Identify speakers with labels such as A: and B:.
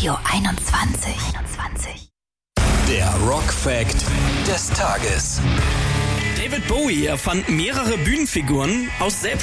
A: Radio 21.
B: Der Rock Fact des Tages.
C: David Bowie erfand mehrere Bühnenfiguren aus